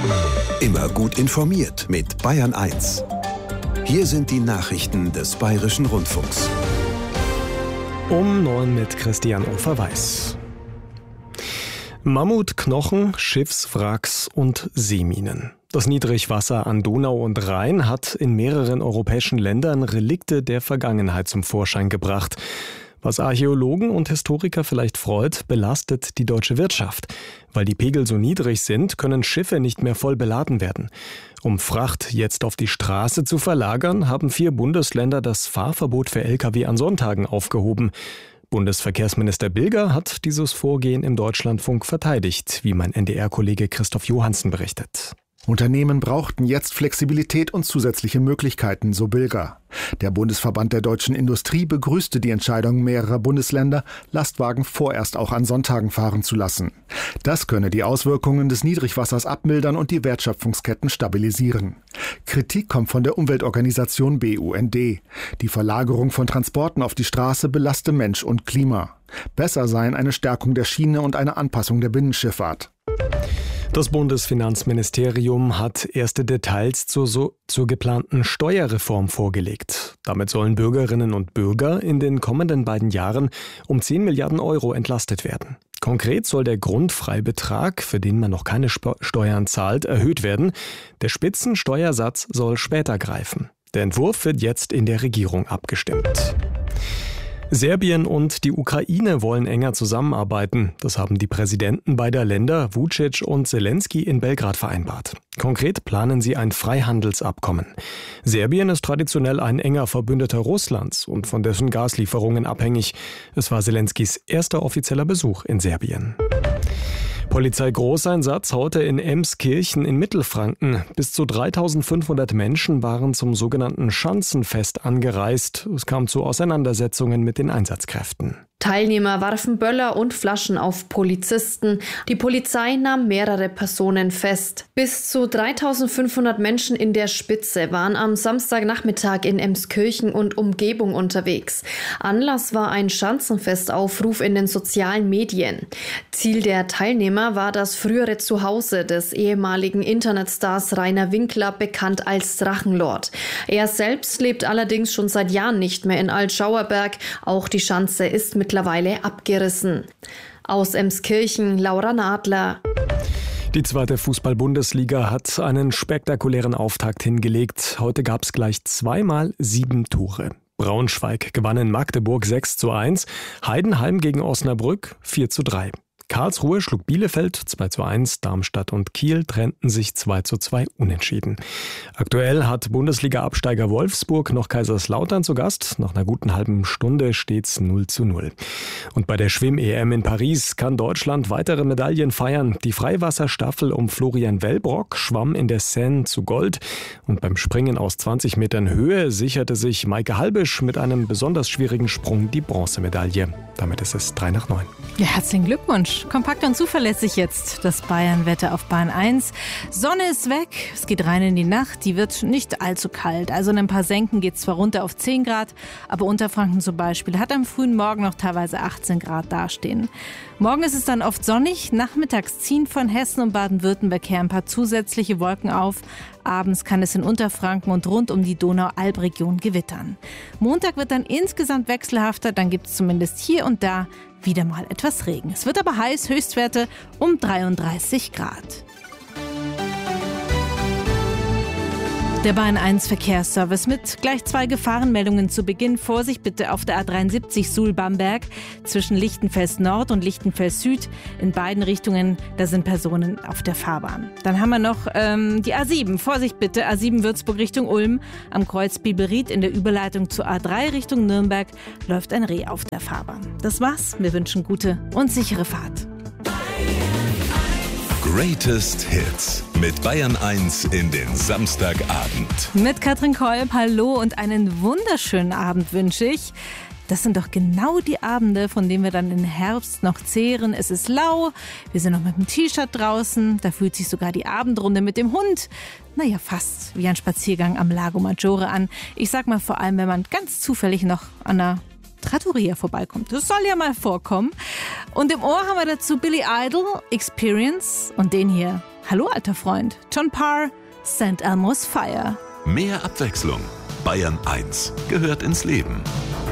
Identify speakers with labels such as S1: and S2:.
S1: Immer gut informiert mit Bayern 1. Hier sind die Nachrichten des Bayerischen Rundfunks.
S2: Um 9 mit Christian Ofer-Weiß. Mammutknochen, Schiffswracks und Seeminen. Das Niedrigwasser an Donau und Rhein hat in mehreren europäischen Ländern Relikte der Vergangenheit zum Vorschein gebracht. Was Archäologen und Historiker vielleicht freut, belastet die deutsche Wirtschaft. Weil die Pegel so niedrig sind, können Schiffe nicht mehr voll beladen werden. Um Fracht jetzt auf die Straße zu verlagern, haben 4 Bundesländer das Fahrverbot für Lkw an Sonntagen aufgehoben. Bundesverkehrsminister Bilger hat dieses Vorgehen im Deutschlandfunk verteidigt, wie mein NDR-Kollege Christoph Johansen berichtet.
S3: Unternehmen brauchten jetzt Flexibilität und zusätzliche Möglichkeiten, so Bilger. Der Bundesverband der deutschen Industrie begrüßte die Entscheidung mehrerer Bundesländer, Lastwagen vorerst auch an Sonntagen fahren zu lassen. Das könne die Auswirkungen des Niedrigwassers abmildern und die Wertschöpfungsketten stabilisieren. Kritik kommt von der Umweltorganisation BUND. Die Verlagerung von Transporten auf die Straße belaste Mensch und Klima. Besser seien eine Stärkung der Schiene und eine Anpassung der Binnenschifffahrt.
S2: Das Bundesfinanzministerium hat erste Details zur geplanten Steuerreform vorgelegt. Damit sollen Bürgerinnen und Bürger in den kommenden beiden Jahren um 10 Milliarden Euro entlastet werden. Konkret soll der Grundfreibetrag, für den man noch keine Steuern zahlt, erhöht werden. Der Spitzensteuersatz soll später greifen. Der Entwurf wird jetzt in der Regierung abgestimmt. Serbien und die Ukraine wollen enger zusammenarbeiten. Das haben die Präsidenten beider Länder, Vučić und Zelensky, in Belgrad vereinbart. Konkret planen sie ein Freihandelsabkommen. Serbien ist traditionell ein enger Verbündeter Russlands und von dessen Gaslieferungen abhängig. Es war Zelenskys erster offizieller Besuch in Serbien. Polizeigroßeinsatz heute in Emskirchen in Mittelfranken. Bis zu 3.500 Menschen waren zum sogenannten Schanzenfest angereist. Es kam zu Auseinandersetzungen mit den Einsatzkräften.
S4: Teilnehmer warfen Böller und Flaschen auf Polizisten. Die Polizei nahm mehrere Personen fest. Bis zu 3.500 Menschen in der Spitze waren am Samstagnachmittag in Emskirchen und Umgebung unterwegs. Anlass war ein Schanzenfestaufruf in den sozialen Medien. Ziel der Teilnehmer war das frühere Zuhause des ehemaligen Internetstars Rainer Winkler, bekannt als Drachenlord. Er selbst lebt allerdings schon seit Jahren nicht mehr in Altschauerberg. Auch die Schanze ist mittlerweile abgerissen. Aus Emskirchen, Laura Nadler.
S2: Die 2. Fußball-Bundesliga hat einen spektakulären Auftakt hingelegt. Heute gab es gleich zweimal 7 Tore. Braunschweig gewann in Magdeburg 6:1, Heidenheim gegen Osnabrück 4:3. Karlsruhe schlug Bielefeld 2:1, Darmstadt und Kiel trennten sich 2:2 unentschieden. Aktuell hat Bundesliga-Absteiger Wolfsburg noch Kaiserslautern zu Gast. Nach einer guten halben Stunde steht's 0:0. Und bei der Schwimm-EM in Paris kann Deutschland weitere Medaillen feiern. Die Freiwasserstaffel um Florian Wellbrock schwamm in der Seine zu Gold. Und beim Springen aus 20 Metern Höhe sicherte sich Maike Halbisch mit einem besonders schwierigen Sprung die Bronzemedaille. Damit ist es 8:03.
S5: Ja, herzlichen Glückwunsch. Kompakt und zuverlässig jetzt das Bayern-Wetter auf Bayern 1. Sonne ist weg, es geht rein in die Nacht, die wird nicht allzu kalt. Also in ein paar Senken geht es zwar runter auf 10 Grad, aber Unterfranken zum Beispiel hat am frühen Morgen noch teilweise 18 Grad dastehen. Morgen ist es dann oft sonnig, nachmittags ziehen von Hessen und Baden-Württemberg her ein paar zusätzliche Wolken auf. Abends kann es in Unterfranken und rund um die Donau-Alb-Region gewittern. Montag wird dann insgesamt wechselhafter, dann gibt es zumindest hier und da wieder mal etwas Regen. Es wird aber heiß, Höchstwerte um 33 Grad. Der Bayern 1 Verkehrsservice mit gleich 2 Gefahrenmeldungen zu Beginn. Vorsicht bitte auf der A73 Suhl-Bamberg zwischen Lichtenfels Nord und Lichtenfels Süd. In beiden Richtungen, da sind Personen auf der Fahrbahn. Dann haben wir noch die A7. Vorsicht bitte, A7 Würzburg Richtung Ulm. Am Kreuz Bielberied in der Überleitung zur A3 Richtung Nürnberg läuft ein Reh auf der Fahrbahn. Das war's. Wir wünschen gute und sichere Fahrt.
S1: Greatest Hits mit Bayern 1 in den Samstagabend.
S5: Mit Katrin Kolb, hallo und einen wunderschönen Abend wünsche ich. Das sind doch genau die Abende, von denen wir dann im Herbst noch zehren. Es ist lau, wir sind noch mit dem T-Shirt draußen, da fühlt sich sogar die Abendrunde mit dem Hund, naja, fast wie ein Spaziergang am Lago Maggiore an. Ich sag mal vor allem, wenn man ganz zufällig noch an einer Trattoria vorbeikommt. Das soll ja mal vorkommen. Und im Ohr haben wir dazu Billy Idol, Experience und den hier Hallo, alter Freund. John Parr, St. Elmo's Fire.
S6: Mehr Abwechslung. Bayern 1 gehört ins Leben.